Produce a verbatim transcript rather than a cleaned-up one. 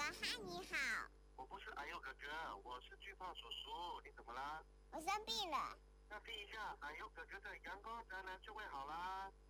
嗨，你好。 我不是哎呦哥哥，我是巨胖叔叔，你怎么啦？ 我生病了。 那闭一下，哎呦哥哥的阳光当然就会好啦。